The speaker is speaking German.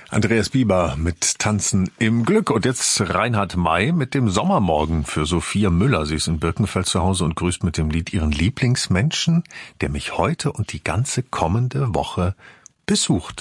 Andreas Bieber mit Tanzen im Glück. Und jetzt Reinhard May mit dem Sommermorgen für Sophia Müller. Sie ist in Birkenfeld zu Hause und grüßt mit dem Lied ihren Lieblingsmenschen, der mich heute und die ganze kommende Woche besucht.